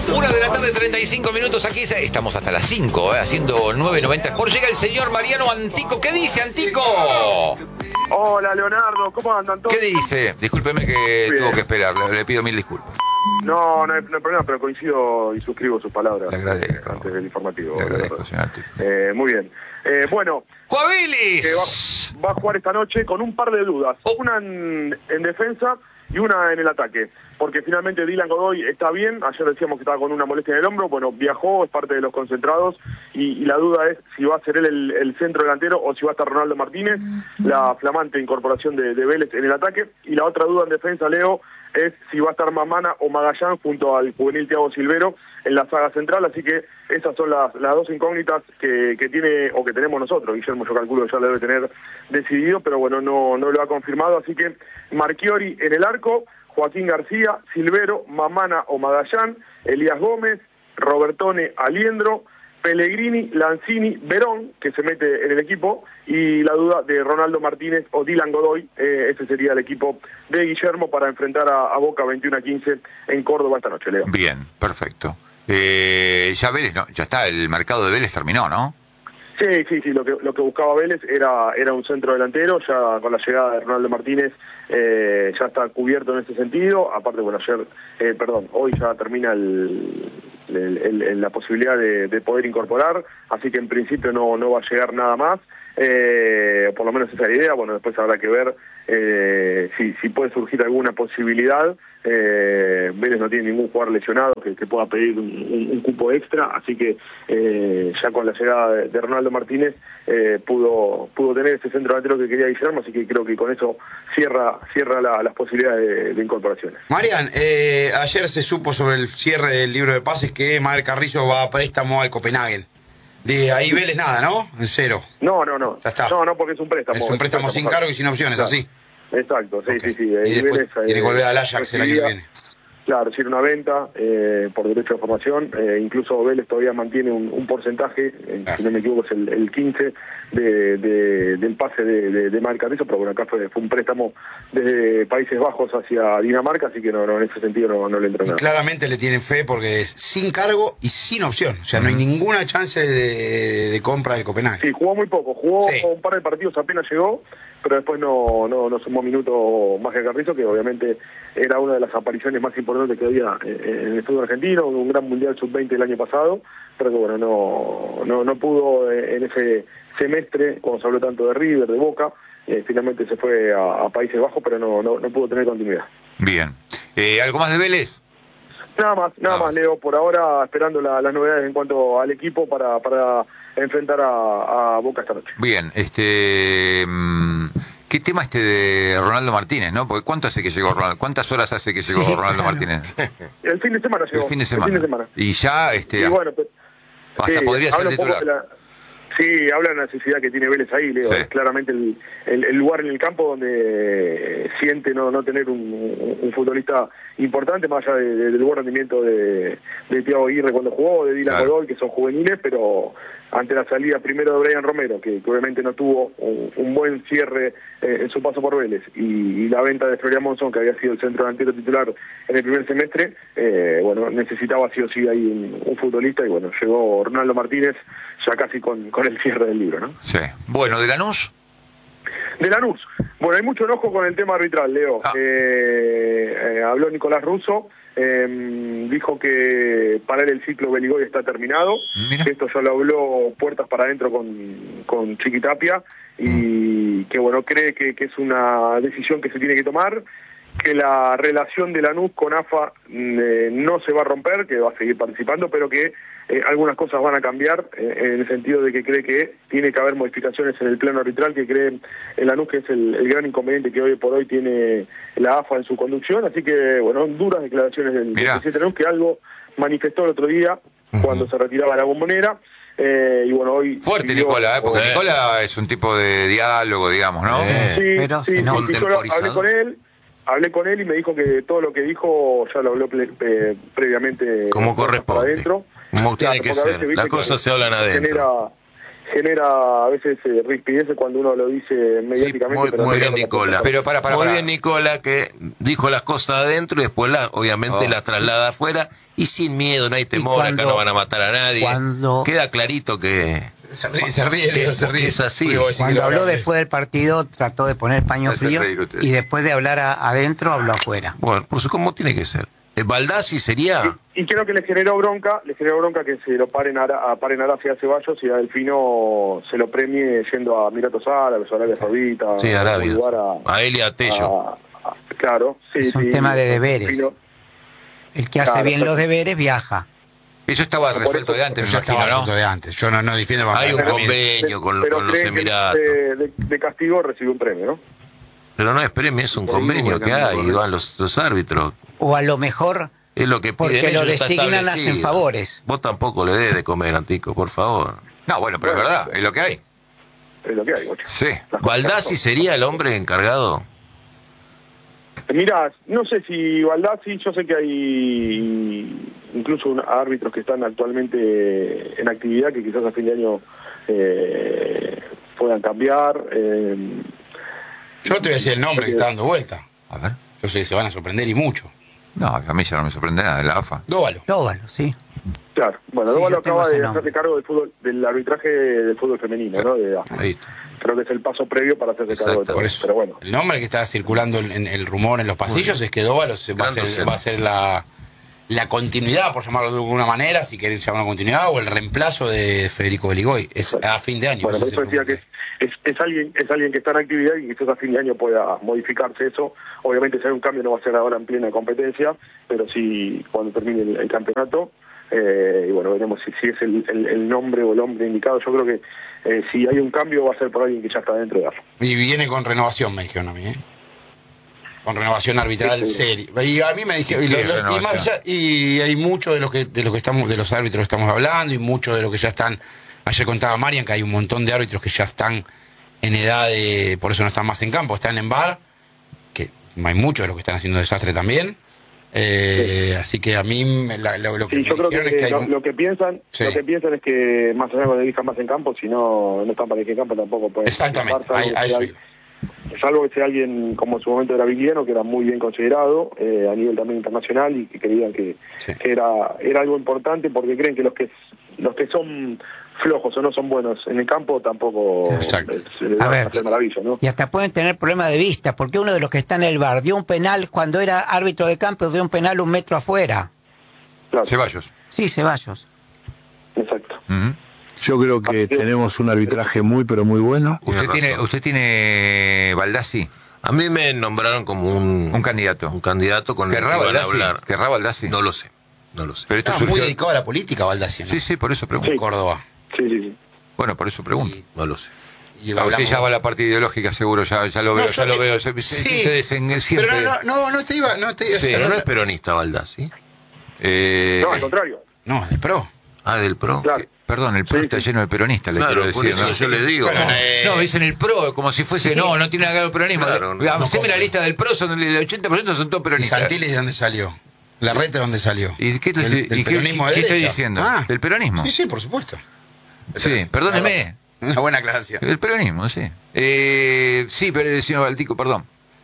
1 de la tarde, 35 minutos. Aquí estamos hasta las 5, haciendo 9:90. Por llega el señor Mariano Antico. ¿Qué dice, Antico? Hola, Leonardo, ¿cómo andan todos? ¿Qué dice? Discúlpeme que tuvo que esperar, le pido mil disculpas. No hay problema, pero coincido y suscribo sus palabras. Le agradezco. Antes del informativo. Le agradezco, señor Antico. Muy bien. Bueno, ¡Juavilis! va a jugar esta noche con un par de dudas. Una en defensa y una en el ataque. Porque finalmente Dylan Godoy está bien. Ayer decíamos que estaba con una molestia en el hombro. Bueno, viajó, es parte de los concentrados. Y la duda es si va a ser él el centro delantero o si va a estar Ronaldo Martínez, la flamante incorporación de Vélez en el ataque. Y la otra duda en defensa, Leo, es si va a estar Mamana o Magallán junto al juvenil Thiago Silvero en la saga central. Así que esas son las dos incógnitas que tiene o que tenemos nosotros. Guillermo, yo calculo que ya lo debe tener decidido, pero bueno, no lo ha confirmado. Así que Marchiori en el arco, Joaquín García, Silvero, Mamana o Magallán, Elías Gómez, Robertone, Aliendro, Pellegrini, Lanzini, Verón, que se mete en el equipo, y la duda de Ronaldo Martínez o Dylan Godoy. Ese sería el equipo de Guillermo para enfrentar a Boca 21-15 en Córdoba esta noche, Leo. Bien, perfecto. Ya Vélez, no, ya está, el mercado de Vélez terminó, ¿no? Sí, lo que buscaba Vélez era un centro delantero. Ya con la llegada de Ronaldo Martínez ya está cubierto en ese sentido. Aparte, bueno, hoy ya termina la posibilidad de poder incorporar, así que en principio no va a llegar nada más. Por lo menos esa es la idea. Bueno, después habrá que ver si puede surgir alguna posibilidad. Vélez no tiene ningún jugador lesionado que pueda pedir un cupo extra, así que ya con la llegada de Ronaldo Martínez pudo tener ese centro delantero que quería Guillermo, así que creo que con eso cierra las posibilidades de incorporaciones. Marian, ayer se supo sobre el cierre del libro de pases que Manuel Carrizo va a préstamo al Copenhagen. De ahí Vélez nada, ¿no? En cero. No. Ya está. No, porque es un préstamo. Es un préstamo sin cargo y sin opciones, claro. Así. Exacto, sí, Okay. sí. Y después Vélez, tiene que volver al Ajax el año que viene. Claro, si era una venta por derecho de formación. Incluso Vélez todavía mantiene un porcentaje, si no me equivoco es el 15 del pase de Manuel Carrizo, pero bueno, acá fue un préstamo desde Países Bajos hacia Dinamarca, así que no en ese sentido no le entró nada. Claramente le tienen fe porque es sin cargo y sin opción, o sea, no hay ninguna chance de compra del Copenhague. Sí, jugó muy poco, jugó un par de partidos apenas llegó, pero después no sumó minutos más que Carrizo, que obviamente era una de las apariciones más importantes que había en el fútbol argentino, un gran mundial sub-20 el año pasado, pero que bueno, no pudo en ese semestre, cuando se habló tanto de River, de Boca, finalmente se fue a Países Bajos, pero no pudo tener continuidad. Bien. ¿Algo más de Vélez? Nada más, Leo, por ahora esperando las novedades en cuanto al equipo para enfrentar a Boca esta noche. Bien, ¿qué tema de Ronaldo Martínez, no? Porque ¿cuánto hace que llegó Ronaldo? ¿Cuántas horas hace que llegó Ronaldo Martínez? El fin de semana llegó. El fin de semana. Y ya, y bueno, hasta podría ser titular. Sí, habla de la necesidad que tiene Vélez ahí, Leo. Sí. Es claramente el lugar en el campo donde siente no tener un futbolista importante, más allá del buen rendimiento de Thiago Aguirre cuando jugó, de Dylan Godoy, que son juveniles, pero ante la salida primero de Brian Romero, que obviamente no tuvo un buen cierre en su paso por Vélez, y la venta de Florian Monzón, que había sido el centro delantero titular en el primer semestre, bueno, necesitaba sí o sí ahí un futbolista, y bueno, llegó Ronaldo Martínez ya casi con el cierre del libro, ¿no? Sí. Bueno, ¿de Lanús? De Lanús. Bueno, hay mucho enojo con el tema arbitral, Leo. Habló Nicolás Russo, dijo que para él el ciclo Beligoy está terminado. Mira. Esto ya lo habló puertas para adentro con Chiquitapia, y que bueno, cree que es una decisión que se tiene que tomar, que la relación de Lanús con AFA no se va a romper, que va a seguir participando, pero que algunas cosas van a cambiar, en el sentido de que cree que tiene que haber modificaciones en el plano arbitral, que cree en Lanús que es el gran inconveniente que hoy por hoy tiene la AFA en su conducción. Así que, bueno, duras declaraciones del presidente Lanús, que algo manifestó el otro día cuando se retiraba la Bombonera. Y bueno, hoy... Fuerte Nicola, porque Nicola es un tipo de diálogo, digamos, ¿no? Sí, yo hablé con él y me dijo que todo lo que dijo ya lo habló previamente. Como corresponde. Adentro. Como tiene que ser. Las cosas se hablan adentro. genera a veces rispidez cuando uno lo dice mediáticamente. Sí, muy bien, Nicola. Pero muy bien, Nicola, que dijo las cosas adentro y después obviamente las traslada afuera y sin miedo, no hay temor, acá no van a matar a nadie. Queda clarito que... Se ríe. Es así. Cuando habló después del partido, trató de poner paño frío y después de hablar adentro, habló afuera. Bueno, por eso, ¿cómo tiene que ser? Baldassi sería... Y creo que le generó bronca que se lo paren a Arafia Ceballos y a Delfino se lo premie yendo a Emiratos Árabes, a Arabia Saudita. Sí, Arabia. A él y a Tello. Claro, sí. Es un tema de deberes. Delfino. El que hace bien los deberes viaja. Eso estaba resuelto de antes, ya estaba resuelto de antes. Yo no defiendo. Hay un convenio con los Emiratos. De castigo recibió un premio, ¿no? Pero no es premio, es un convenio que hay, y van los árbitros. O a lo mejor es lo que porque lo designan, hacen favores. Vos tampoco le des de comer, Antico, por favor. No, bueno, pero es verdad, es lo que hay. Es lo que hay, Bocha. Sí. ¿Baldassi sería el hombre encargado? Mirá, no sé si Baldassi, yo sé que hay incluso árbitros que están actualmente en actividad que quizás a fin de año puedan cambiar. Yo te voy a decir el nombre que está dando vuelta. A ver. Yo sé que se van a sorprender y mucho. No, a mí ya no me sorprende nada de la AFA. Dóvalo, sí. Claro, bueno, Dóvalo acaba de hacerse cargo del fútbol, del arbitraje del fútbol femenino, ¿no? Ahí está. Creo que es el paso previo para hacerse cargo de todo. Por eso, pero bueno. el nombre que está circulando en el rumor en los pasillos es que Dóvalo va a ser la continuidad, por llamarlo de alguna manera, si querés llamarlo continuidad, o el reemplazo de Federico Beligoy. Es a fin de año. Bueno, por eso decía que es alguien que está en actividad y quizás a fin de año pueda modificarse eso. Obviamente si hay un cambio no va a ser ahora en plena competencia, pero sí cuando termine el campeonato. Y bueno, veremos si es el nombre o el hombre indicado. Yo creo que si hay un cambio va a ser por alguien que ya está dentro de AFA. Y viene con renovación, me dijeron a mí, con renovación arbitral seria. Y a mí me dijeron, y hay muchos de los los árbitros que estamos hablando, y muchos de los que ya están. Ayer contaba Marian que hay un montón de árbitros que ya están en edad de, por eso no están más en campo, están en bar, que hay muchos de los que están haciendo desastre también. Así que a mí lo que yo creo que es que lo que piensan es que más allá de que están más en campo, si no están para que en campo tampoco pueden. Exactamente, a eso yo. Salvo que sea alguien como en su momento era Vigliano, que era muy bien considerado a nivel también internacional y que creían que era algo importante, porque creen que los que son flojos o no son buenos en el campo tampoco les va a hacer maravilla, ¿no? Y hasta pueden tener problemas de vista, porque uno de los que está en el bar dio un penal cuando era árbitro de campo, dio un penal 1 metro afuera. Claro. Ceballos. Sí, Ceballos. Exacto. Yo creo que tenemos un arbitraje muy, pero muy bueno. ¿Usted tiene Baldassi? A mí me nombraron como un candidato. Un candidato con el que van a hablar. ¿Querrá Baldassi? No lo sé. Pero esto está muy dedicado a la política, Baldassi, ¿no? Sí, por eso pregunto. Córdoba. Sí. Bueno, por eso pregunto. No lo sé. Usted ya va a la parte ideológica, seguro, ya lo veo, siempre. Pero no te iba. Pero no es peronista, Baldassi. No, al contrario. No, del PRO. Del PRO. Claro. Perdón, el PRO está lleno de peronistas, le quiero decir. Por eso yo le digo. No, dicen el PRO como si fuese, no tiene nada que ver con el peronismo. Claro, Haceme la lista del PRO, el 80% son todos ¿Y peronistas. Santilli de dónde salió? ¿La reta de dónde salió? ¿Y qué ¿Del peronismo de ¿qué estoy derecha? diciendo? ¿Del peronismo? Sí, por supuesto. Sí, perdóneme. Una buena aclaración. El peronismo, sí. Sí, pero señor Baltico, perdón.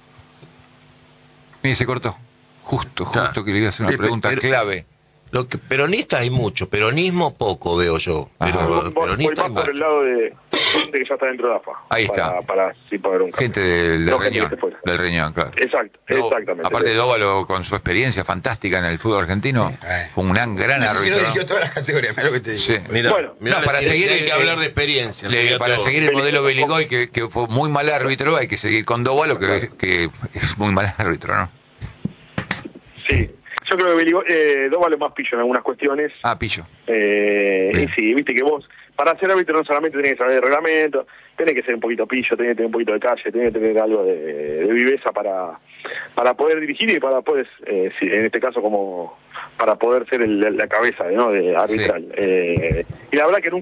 Mire, se cortó. Justo que le iba a hacer una pregunta clave. Lo que peronistas hay mucho, peronismo poco veo yo. Pero Voy peronistas más por el lado de gente que ya está dentro de AFA. Ahí está. Para sí poder un cambio. Gente del No, Riñón. gente que se fuera. Del Riñón, claro. Exactamente. Aparte de Dóvalo, con su experiencia fantástica en el fútbol argentino, fue un gran No sé si árbitro. no dirigió todas las categorías, mira lo que te digo. Sí. Mira, Bueno, para seguir hay que hablar de experiencia. Para seguir el modelo Beligoy, que fue muy mal árbitro, hay que seguir con Dóvalo, que es muy mal árbitro, ¿no? Sí. Yo creo que Dóvalo es más pillo en algunas cuestiones. Pillo. Y sí, viste que vos, para ser árbitro no solamente tenés que saber de reglamento, tenés que ser un poquito pillo, tenés que tener un poquito de calle, tenés que tener algo de viveza para poder dirigir y para poder, en este caso como para poder ser la cabeza, ¿no?, de arbitral. Y la verdad que nunca,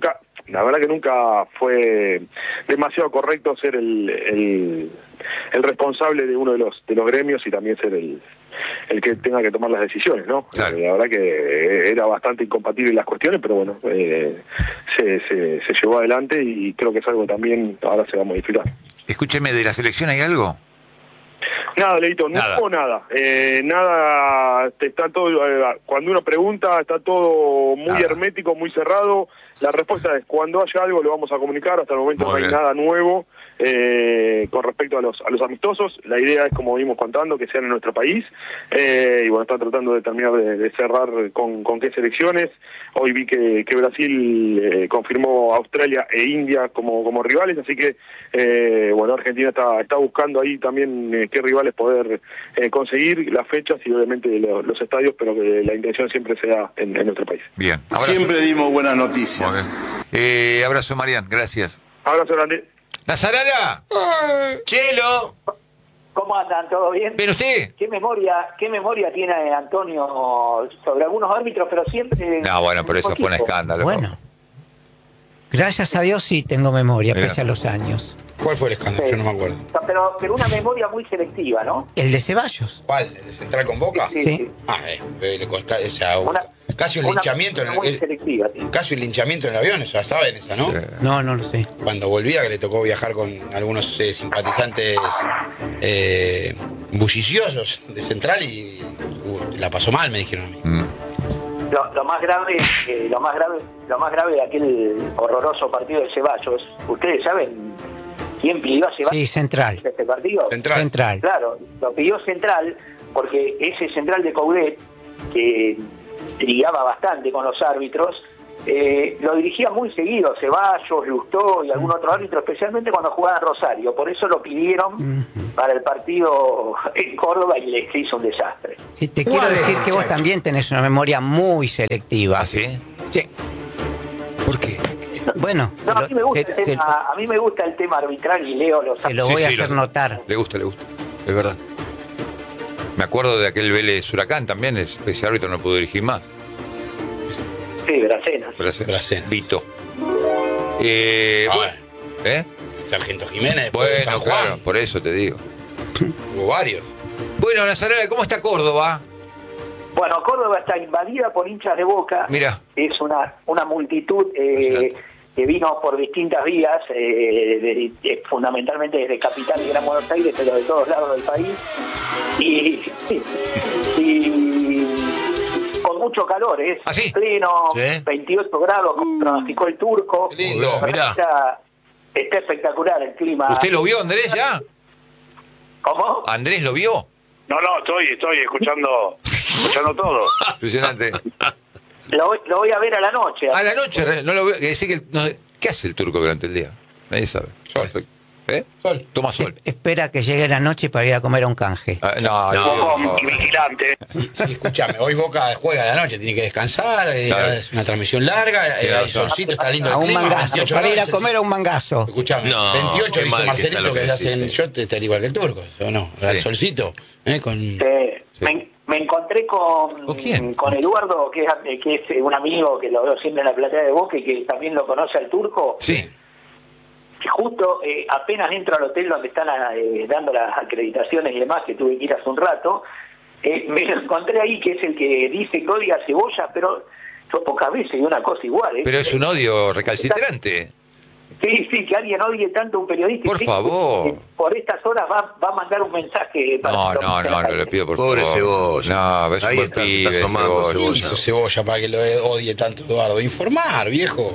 la verdad que nunca fue demasiado correcto ser el responsable de uno de los gremios y también ser el que tenga que tomar las decisiones, ¿no? Claro. La verdad que era bastante incompatible las cuestiones, pero bueno, se llevó adelante y creo que es algo que también ahora se va a modificar. Escúcheme, ¿de la selección hay algo? Nada, Leito, Nada. no hubo nada. Nada, está todo, cuando uno pregunta, está todo muy Nada. hermético, muy cerrado. La respuesta es, cuando haya algo lo vamos a comunicar. Hasta el momento Muy no hay bien. nada nuevo con respecto a los amistosos. La idea es, como venimos contando, que sean en nuestro país. Y bueno, están tratando de terminar de cerrar con qué selecciones. Hoy vi que Brasil confirmó Australia e India como rivales, así que bueno, Argentina está buscando ahí también qué rivales poder conseguir, las fechas y obviamente los estadios, pero que la intención siempre sea en nuestro país. Bien. Abrazo. Siempre dimos buenas noticias. Muy bien. Abrazo, Marian, gracias. Abrazo grande. ¡Nazarala! ¡Chelo! ¿Cómo andan? ¿Todo bien? ¿Bien usted? ¿Qué memoria tiene Antonio sobre algunos árbitros, pero siempre... No, bueno, pero eso fue un escándalo. Bueno, gracias a Dios sí tengo memoria, Mira. pese a los años. ¿Cuál fue el escándalo? Yo no me acuerdo. Pero una memoria muy selectiva, ¿no? El de Ceballos. ¿Cuál? ¿El de Central con Boca? Sí. Le costó esa... Casi un una linchamiento en muy el... selectiva, sí. Casi un linchamiento en el avión, ya saben esa, ¿no? Sí. No, no lo sé. Cuando volvía, que le tocó viajar con algunos simpatizantes bulliciosos de Central y la pasó mal, me dijeron a mí. Lo más grave de aquel horroroso partido de Ceballos, ¿ustedes saben quién pidió a Ceballos Sí, Central. este partido? Central. Claro, lo pidió Central porque ese Central de Coudet, que ligaba bastante con los árbitros, lo dirigía muy seguido Ceballos, Lustó y algún otro árbitro, especialmente cuando jugaba en Rosario. Por eso lo pidieron para el partido en Córdoba y les hizo un desastre. Y te quiero decir que vos también tenés una memoria muy selectiva. ¿Ah, sí? Sí. ¿Por qué? Bueno, No, a mí me gusta el tema arbitral y leo los... se lo voy a hacer notar. Le gusta, es verdad. Me acuerdo de aquel Vélez Huracán también, ese árbitro no pudo dirigir más. Sí, Bracenas. Bracenas. Vito. Bueno. ¿Eh? Sargento Jiménez, después de San Bueno, Juan. claro, por eso te digo. Hubo varios. Bueno, Nazarala, ¿cómo está Córdoba? Bueno, Córdoba está invadida por hinchas de Boca. Mira. Es una multitud que vino por distintas vías, fundamentalmente desde Capital y Gran Buenos Aires, pero de todos lados del país. Y con mucho calor, es ¿Ah, sí? pleno, Sí. 28 grados, como pronosticó el turco. Qué lindo. La verdad Mirá. Está espectacular el clima. ¿Usted lo vio, Andrés, ya? ¿Cómo? ¿Andrés lo vio? No, estoy escuchando todo. Impresionante. Lo voy a ver a la noche. A la noche, no lo veo. ¿Qué hace el turco durante el día? Nadie sabe. Sol. ¿Eh? Sol. Toma sol. Espera que llegue la noche para ir a comer a un canje. Un poco vigilante. Sí, escúchame, hoy Boca juega a la noche, tiene que descansar, Claro. es una transmisión larga, Claro, el solcito, está lindo el A un clima, mangazo. 28 Para ir a grados, comer a un mangazo. Escúchame, No, 28 qué dice mal que está Marcelito lo que que le hacen, decís, yo te estaría igual que el turco, ¿o no? El Sí. solcito, con... Me encontré ¿Con quién? con Eduardo, que es un amigo que lo veo siempre en la platea de Boca y que también lo conoce al turco. Sí. Que justo apenas entro al hotel donde están dando las acreditaciones y demás, que tuve que ir hace un rato, me lo encontré ahí, que es el que dice que odia a Cebolla, pero yo pocas veces y una cosa igual. Pero es un odio recalcitrante. Sí, que alguien odie tanto a un periodista. Por Sí, favor. Por estas horas va a mandar un mensaje. No, le pido por Pobre favor. Cebolla. No, es Ahí un buen está, se pibe, está asomando Cebolla. ¿Qué hizo Cebolla para que lo odie tanto Eduardo? Informar, viejo.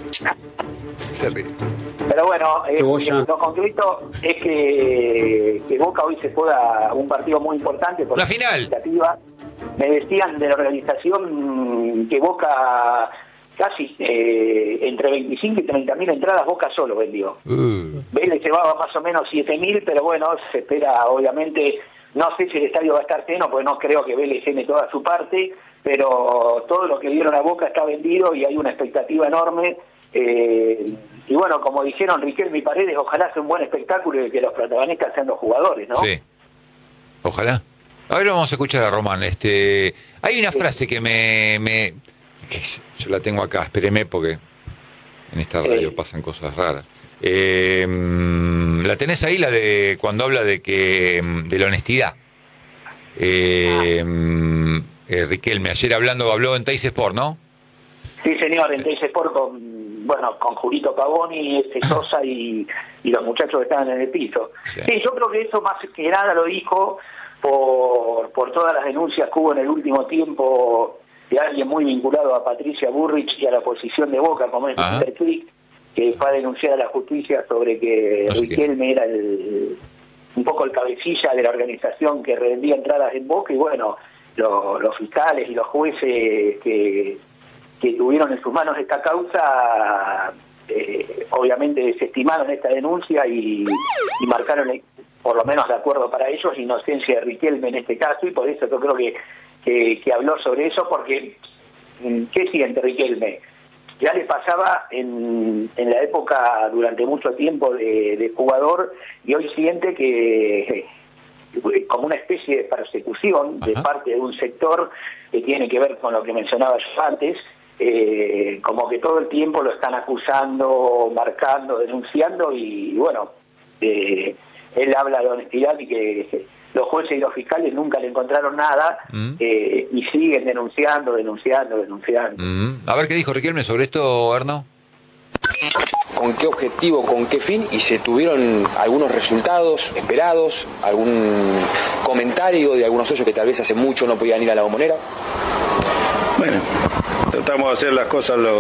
Se ríe. Pero bueno, lo concreto es que Boca hoy se juega un partido muy importante. Por La final. expectativa. Me decían de la organización que Boca casi entre 25 y 30.000 entradas Boca solo vendió. Vélez llevaba más o menos 7.000, pero bueno, se espera obviamente, no sé si el estadio va a estar lleno, porque no creo que Vélez llene toda su parte, pero todo lo que dieron a Boca está vendido y hay una expectativa enorme. Y bueno, como dijeron Riquelme y Paredes, ojalá sea un buen espectáculo y que los protagonistas sean los jugadores, ¿no? Sí. Ojalá. Ahora vamos a escuchar a Román. Hay una frase que que yo la tengo acá, espéreme porque En esta radio pasan cosas raras. La tenés ahí, la de cuando habla de la honestidad. Riquelme, ayer habló en Teis Sport, ¿no? Sí, señor, en Teis Sport con Julito Pavoni, Sosa y los muchachos que estaban en el piso. Sí, yo creo que eso más que nada lo dijo por todas las denuncias que hubo en el último tiempo de alguien muy vinculado a Patricia Burrich y a la posición de Boca, como es Mr. Quick, que fue a denunciar a la justicia sobre que Riquelme era un poco el cabecilla de la organización que revendía entradas en Boca, y bueno, los fiscales y los jueces que tuvieron en sus manos esta causa, obviamente desestimaron esta denuncia y marcaron, por lo menos de acuerdo para ellos, inocencia de Riquelme en este caso, y por eso yo creo que habló sobre eso, porque ¿qué siente Riquelme? Ya le pasaba en la época durante mucho tiempo de jugador, y hoy siente que como una especie de persecución de parte de un sector que tiene que ver con lo que mencionaba yo antes, como que todo el tiempo lo están acusando, marcando, denunciando, y bueno, él habla de honestidad y que los jueces y los fiscales nunca le encontraron nada, y siguen denunciando. A ver qué dijo Riquelme sobre esto, Erno. ¿Con qué objetivo, con qué fin? Y se tuvieron algunos resultados esperados, algún comentario de algunos socios que tal vez hace mucho no podían ir a la Bombonera. Bueno, tratamos de hacer las cosas lo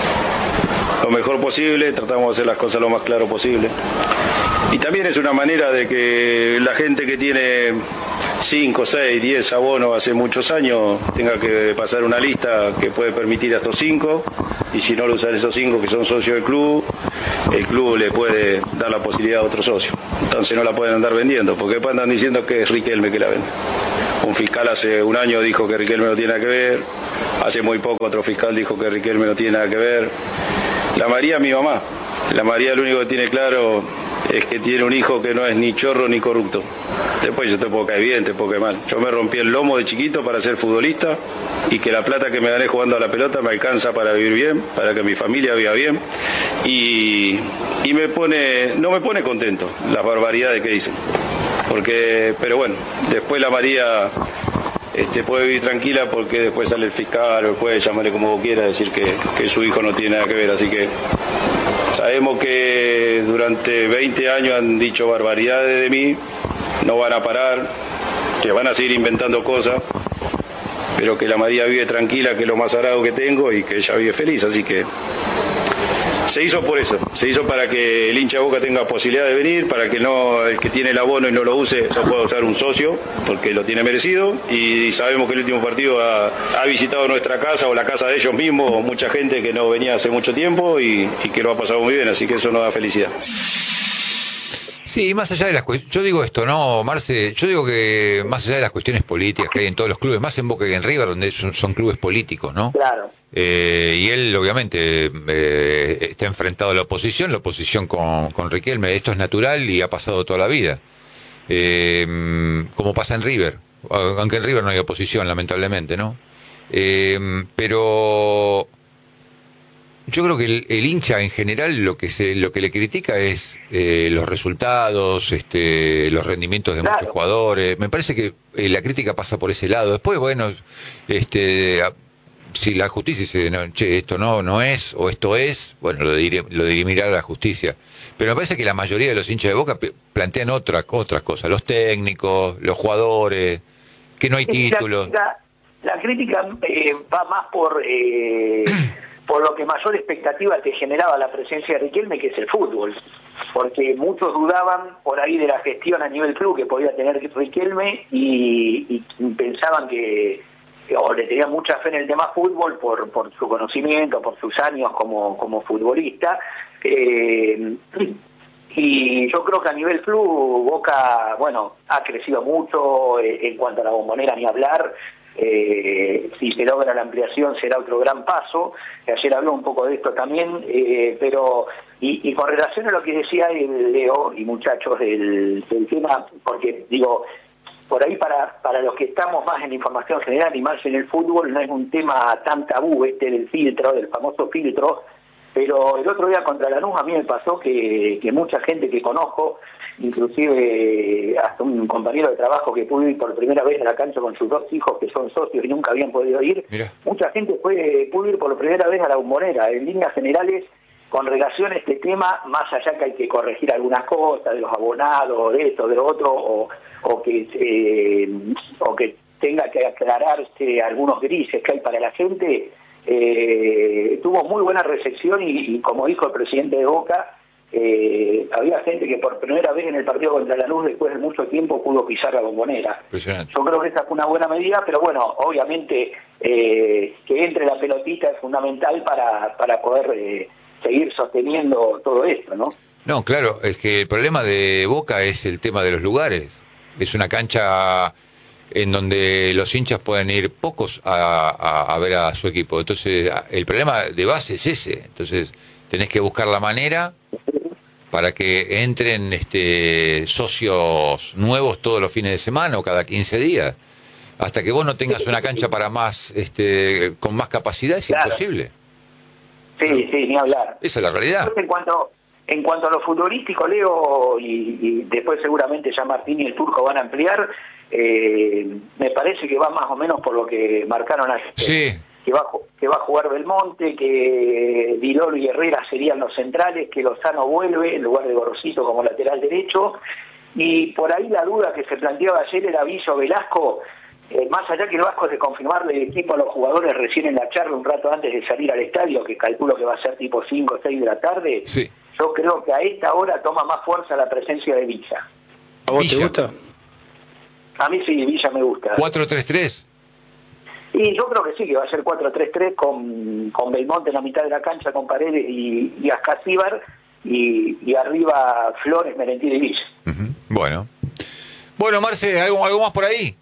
mejor posible, tratamos de hacer las cosas lo más claro posible. Y también es una manera de que la gente que tiene 5, 6, 10 abonos hace muchos años tenga que pasar una lista que puede permitir a estos 5, y si no lo usan esos 5 que son socios del club, el club le puede dar la posibilidad a otro socio. Entonces no la pueden andar vendiendo, porque después andan diciendo que es Riquelme que la vende. Un fiscal hace un año dijo que Riquelme no tiene nada que ver, hace muy poco otro fiscal dijo que Riquelme no tiene nada que ver. La María es mi mamá, la María lo único que tiene claro es que tiene un hijo que no es ni chorro ni corrupto. Después yo te puedo caer bien, te puedo caer mal. Yo me rompí el lomo de chiquito para ser futbolista, y que la plata que me gané jugando a la pelota me alcanza para vivir bien, para que mi familia viva bien, y no me pone contento las barbaridades que dicen. Pero bueno, después la María puede vivir tranquila, porque después sale el fiscal o el juez, llámale como quiera, decir que su hijo no tiene nada que ver. Así que sabemos que durante 20 años han dicho barbaridades de mí, no van a parar, que van a seguir inventando cosas, pero que la María vive tranquila, que es lo más sagrado que tengo, y que ella vive feliz. Así que se hizo por eso, se hizo para que el hincha de Boca tenga posibilidad de venir, para que el que tiene el abono y no lo use lo pueda usar un socio, porque lo tiene merecido. Y sabemos que el último partido ha visitado nuestra casa o la casa de ellos mismos mucha gente que no venía hace mucho tiempo, y que lo ha pasado muy bien, así que eso nos da felicidad. Sí, más allá de las cuestiones, yo digo esto, ¿no, Marce? Yo digo que más allá de las cuestiones políticas que hay en todos los clubes, más en Boca que en River, donde son clubes políticos, ¿no? Claro. Y él, obviamente, está enfrentado a la oposición con Riquelme. Esto es natural y ha pasado toda la vida. Como pasa en River, aunque en River no hay oposición, lamentablemente, ¿no? Pero yo creo que el hincha en general lo que le critica es los resultados, los rendimientos de muchos jugadores. Me parece que la crítica pasa por ese lado. Después, bueno, si la justicia dice, no, che, esto no es, o esto es, bueno, lo dirimirá la justicia. Pero me parece que la mayoría de los hinchas de Boca plantean otras cosas. Los técnicos, los jugadores, que no hay títulos. La crítica va más por lo que mayor expectativa te generaba la presencia de Riquelme, que es el fútbol. Porque muchos dudaban por ahí de la gestión a nivel club que podía tener Riquelme, y pensaban o le tenían mucha fe en el tema fútbol por su conocimiento, por sus años como futbolista. Y yo creo que a nivel club Boca, bueno, ha crecido mucho en cuanto a la Bombonera, ni hablar. Si se logra la ampliación será otro gran paso. Ayer habló un poco de esto también, pero y con relación a lo que decía Leo y muchachos del tema, porque digo, por ahí para los que estamos más en información general y más en el fútbol, no es un tema tan tabú del filtro, del famoso filtro, Pero el otro día contra Lanús a mí me pasó que mucha gente que conozco, inclusive hasta un compañero de trabajo que pudo ir por primera vez a la cancha con sus 2 hijos que son socios y nunca habían podido ir, mucha gente pudo ir por primera vez a la Bombonera. En líneas generales, con relación a este tema, más allá que hay que corregir algunas cosas de los abonados, de esto, de lo otro, o que tenga que aclararse algunos grises que hay para la gente, tuvo muy buena recepción y como dijo el presidente de Boca, había gente que por primera vez en el partido contra Lanús después de mucho tiempo pudo pisar la Bombonera. Yo creo que esa fue una buena medida, pero bueno, obviamente que entre la pelotita es fundamental para poder seguir sosteniendo todo esto, ¿no? No, claro, es que el problema de Boca es el tema de los lugares. Es una cancha en donde los hinchas pueden ir pocos a ver a su equipo. Entonces, el problema de base es ese. Entonces, tenés que buscar la manera para que entren socios nuevos todos los fines de semana o cada 15 días. Hasta que vos no tengas una cancha para más con más capacidad es imposible. Sí, ni hablar. Esa es la realidad. En cuanto a lo futbolístico, Leo, y después seguramente ya Martín y el Turco van a ampliar, me parece que va más o menos por lo que marcaron ayer. Sí. Que va a jugar Belmonte, que Vilolo y Herrera serían los centrales, que Lozano vuelve en lugar de Gorosito como lateral derecho, y por ahí la duda que se planteaba ayer era Villa o Velasco. Más allá que el Vasco de confirmarle el equipo a los jugadores recién en la charla un rato antes de salir al estadio, que calculo que va a ser tipo 5 o 6 de la tarde, sí. Yo creo que a esta hora toma más fuerza la presencia de Villa. ¿A vos te gusta? A mí sí, Villa me gusta. ¿4-3-3? Y yo creo que sí, que va a ser 4-3-3 con Belmonte en la mitad de la cancha, con Paredes y Ascasíbar, y arriba Flores, Merentiel y Villa. Bueno, Marce, ¿algo más por ahí?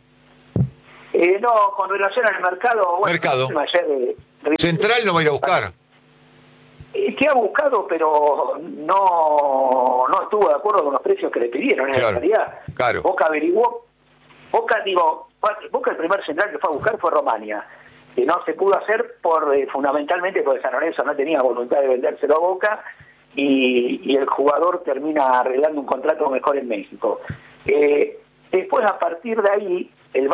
No, con relación al mercado... Bueno, mercado. Ayer, Central no va a ir a buscar. Que ha buscado, pero no estuvo de acuerdo con los precios que le pidieron. En realidad, claro. Boca averiguó... Boca el primer central que fue a buscar fue Romania, que no se pudo hacer fundamentalmente porque San Lorenzo no tenía voluntad de vendérselo a Boca, y el jugador termina arreglando un contrato mejor en México. Después, a partir de ahí,